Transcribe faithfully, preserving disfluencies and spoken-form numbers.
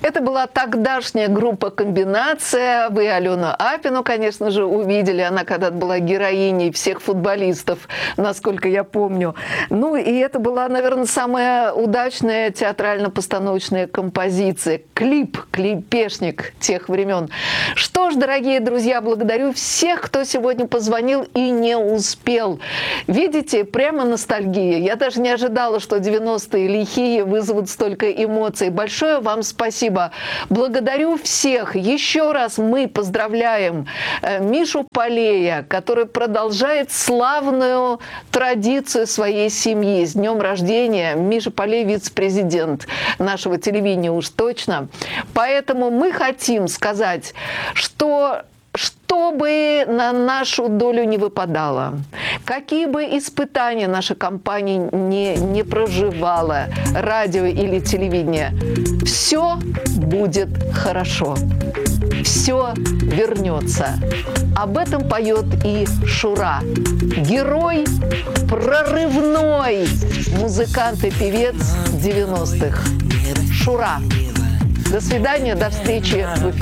Это была тогдашняя группа «Комбинация». Вы Алену Апину, конечно же, увидели. Она когда-то была героиней всех футболистов, насколько я помню. Ну, и это была, наверное, самая удачная театрально-постановочная композиция. Клип, клипешник тех времен. Что ж, дорогие друзья, благодарю всех, кто сегодня позвонил и не успел. Видите, прямо ностальгия. Я даже не ожидала, что девяностые лихие вызовут столько эмоций. Большое вам спасибо. Благодарю всех. Еще раз мы поздравляем Мишу Полея, который продолжает славную традицию своей семьи. С днем рождения. Миша Полей – вице-президент нашего телевидения уж точно. Поэтому мы хотим сказать, что... Что бы на нашу долю не выпадало, какие бы испытания наша компания не, не проживала, радио или телевидение, все будет хорошо, все вернется. Об этом поет и Шура. Герой прорывной, музыкант и певец девяностых. Шура. До свидания, до встречи в эфире.